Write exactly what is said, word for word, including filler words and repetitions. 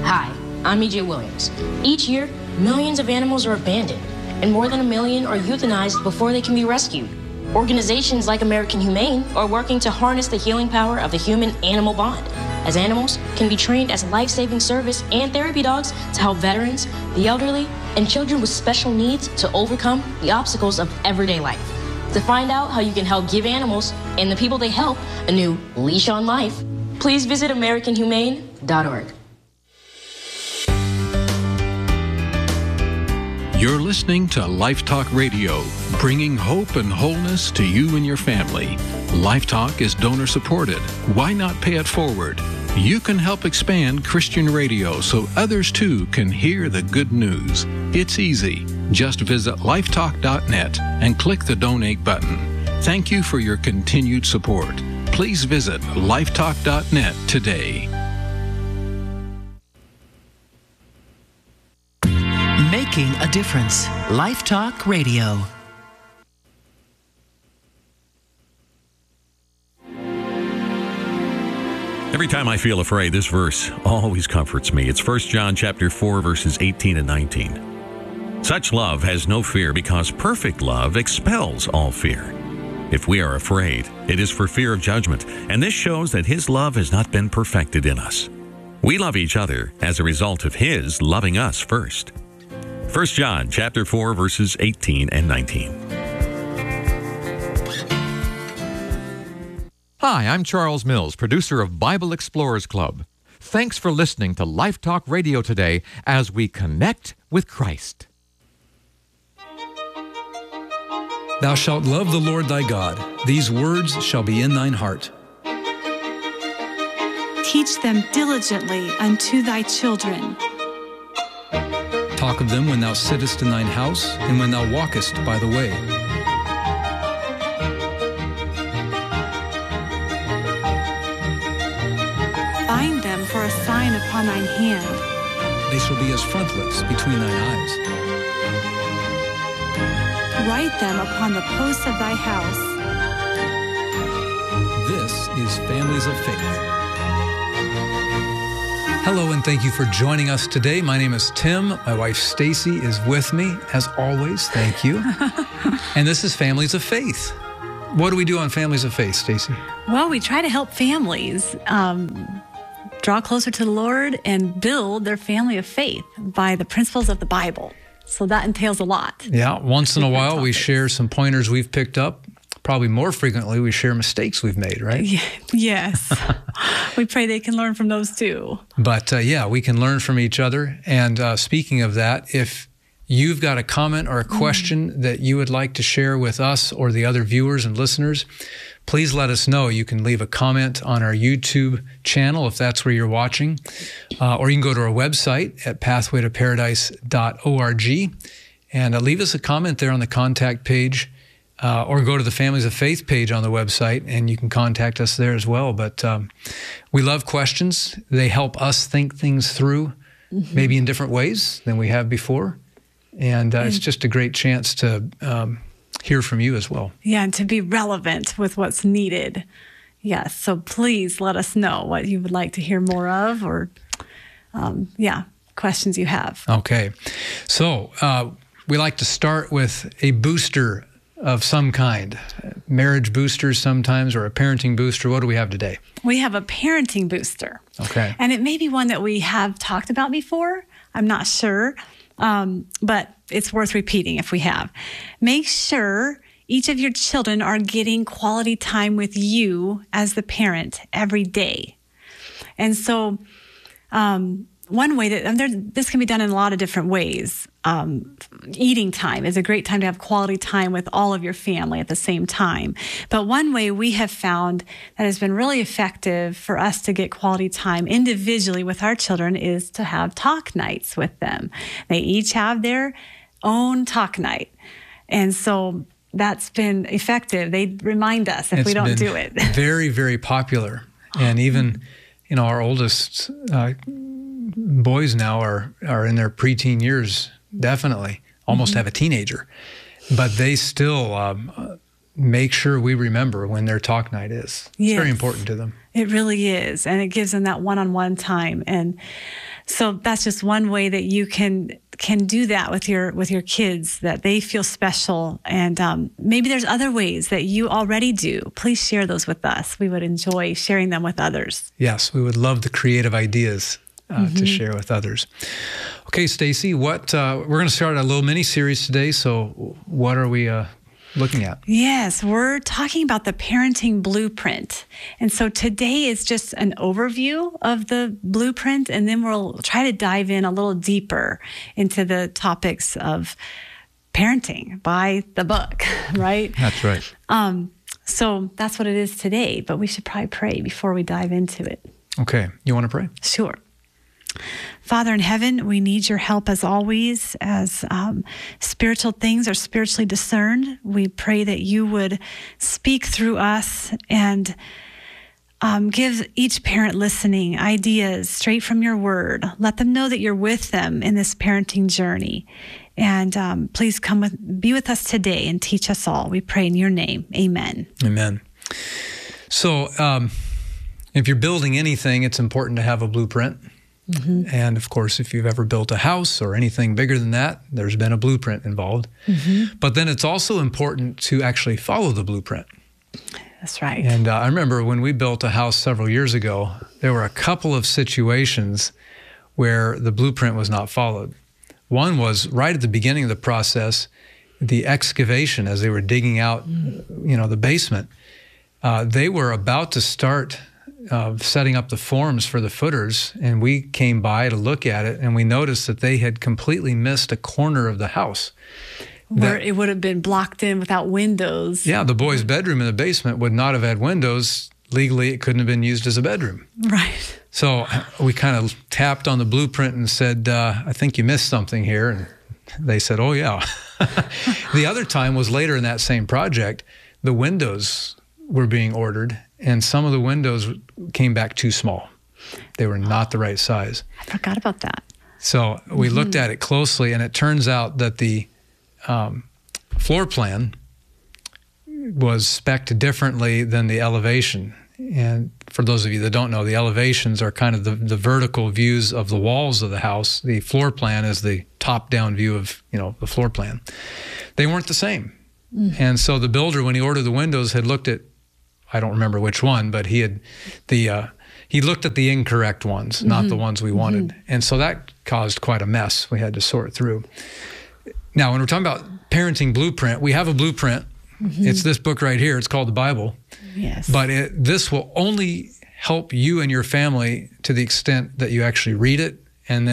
Hi, I'm E J Williams. Each year, millions of animals are abandoned, and more than a million are euthanized before they can be rescued. Organizations like American Humane are working to harness the healing power of the human-animal bond, as animals can be trained as life-saving service and therapy dogs to help veterans, the elderly, and children with special needs to overcome the obstacles of everyday life. To find out how you can help give animals and the people they help a new leash on life, please visit American Humane dot org. You're listening to Life Talk Radio, bringing hope and wholeness to you and your family. Life Talk is donor supported. Why not pay it forward? You can help expand Christian radio so others too can hear the good news. It's easy. Just visit life talk dot net and click the donate button. Thank you for your continued support. Please visit life talk dot net today. Making a difference. Life Talk Radio. Every time I feel afraid, this verse always comforts me. It's First John chapter four, verses eighteen and nineteen. Such love has no fear, because perfect love expels all fear. If we are afraid, it is for fear of judgment, and this shows that His love has not been perfected in us. We love each other as a result of His loving us first. First John chapter four, verses eighteen and nineteen. Hi, I'm Charles Mills, producer of Bible Explorers Club. Thanks for listening to Life Talk Radio today as we connect with Christ. Thou shalt love the Lord thy God. These words shall be in thine heart. Teach them diligently unto thy children. Talk of them when thou sittest in thine house, and when thou walkest by the way. Bind them for a sign upon thine hand. They shall be as frontlets between thine eyes. Write them upon the posts of thy house. This is Families of Faith. Hello, and thank you for joining us today. My name is Tim. My wife Stacy is with me, as always. Thank you. And this is Families of Faith. What do we do on Families of Faith, Stacy? Well, we try to help families um, draw closer to the Lord and build their family of faith by the principles of the Bible. So that entails a lot. Yeah, once in a while topics. we share some pointers we've picked up. Probably more frequently we share mistakes we've made, right? Yes. We pray they can learn from those too. But uh, yeah, we can learn from each other. And uh, speaking of that, if you've got a comment or a question mm. that you would like to share with us or the other viewers and listeners, please let us know. You can leave a comment on our YouTube channel if that's where you're watching, uh, or you can go to our website at pathway to paradise dot org and uh, leave us a comment there on the contact page, uh, or go to the Families of Faith page on the website and you can contact us there as well. But um, we love questions. They help us think things through, mm-hmm. maybe in different ways than we have before. And uh, it's just a great chance to um, hear from you as well. Yeah, and to be relevant with what's needed. Yes, so please let us know what you would like to hear more of, or, um, yeah, questions you have. Okay. So uh, we like to start with a booster of some kind, marriage boosters sometimes, or a parenting booster. What do we have today? We have a parenting booster. Okay. And it may be one that we have talked about before. I'm not sure. Um, but it's worth repeating if we have. Make sure each of your children are getting quality time with you as the parent every day. And so um, one way that, and there, this can be done in a lot of different ways. Um, eating time is a great time to have quality time with all of your family at the same time. But one way we have found that has been really effective for us to get quality time individually with our children is to have talk nights with them. They each have their own talk night. And so that's been effective. They remind us if it's we don't been do it. very, very popular. And even, you know, our oldest uh, boys now are, are in their preteen years. Definitely. Almost mm-hmm. have a teenager. But they still um, make sure we remember when their talk night is. It's yes. very important to them. It really is. And it gives them that one-on-one time. And So that's just one way that you can can do that with your with your kids, that they feel special. And um, maybe there's other ways that you already do. Please share those with us. We would enjoy sharing them with others. Yes, we would love the creative ideas uh, mm-hmm. to share with others. Okay, Stacy, what uh, we're going to start a little mini series today. So, what are we uh, looking at? Yes, we're talking about the parenting blueprint. And so today is just an overview of the blueprint, and then we'll try to dive in a little deeper into the topics of parenting by the book, right? That's right. Um, so that's what it is today, but we should probably pray before we dive into it. Okay. You want to pray? Sure. Father in heaven, we need your help as always, as um, spiritual things are spiritually discerned. We pray that you would speak through us and um, give each parent listening ideas straight from your word. Let them know that you're with them in this parenting journey. And um, please come with, be with us today and teach us all. We pray in your name. Amen. Amen. So um, if you're building anything, it's important to have a blueprint. Mm-hmm. And of course, if you've ever built a house or anything bigger than that, there's been a blueprint involved. Mm-hmm. But then it's also important to actually follow the blueprint. That's right. And uh, I remember when we built a house several years ago, there were a couple of situations where the blueprint was not followed. One was right at the beginning of the process, the excavation as they were digging out, you know, the basement. Uh, they were about to start Uh, setting up the forms for the footers, and we came by to look at it, and we noticed that they had completely missed a corner of the house. Where that, it would have been blocked in without windows. Yeah, the boys' bedroom in the basement would not have had windows. Legally, it couldn't have been used as a bedroom. Right. So we kind of tapped on the blueprint and said, uh, I think you missed something here. And they said, oh, yeah. The other time was later in that same project. The windows were being ordered, and some of the windows came back too small. They were not the right size. I forgot about that. So we mm-hmm. looked at it closely, and it turns out that the um, floor plan was spec'd differently than the elevation. And for those of you that don't know, the elevations are kind of the, the vertical views of the walls of the house. The floor plan is the top-down view of, you know, the floor plan. They weren't the same. Mm. And so the builder, when he ordered the windows, had looked at, I don't remember which one, but he had the uh, he looked at the incorrect ones, mm-hmm. not the ones we wanted. Mm-hmm. And so that caused quite a mess we had to sort through. Now, when we're talking about parenting blueprint, we have a blueprint. Mm-hmm. It's this book right here. It's called the Bible. Yes. But it, this will only help you and your family to the extent that you actually read it and then